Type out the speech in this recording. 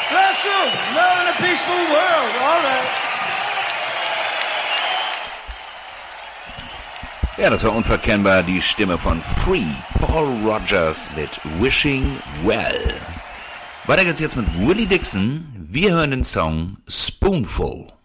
Bless you. Love in a peaceful world. All right. Ja, das war unverkennbar die Stimme von Free, Paul Rogers mit Wishing Well. Weiter geht's jetzt mit Willie Dixon. Wir hören den Song Spoonful.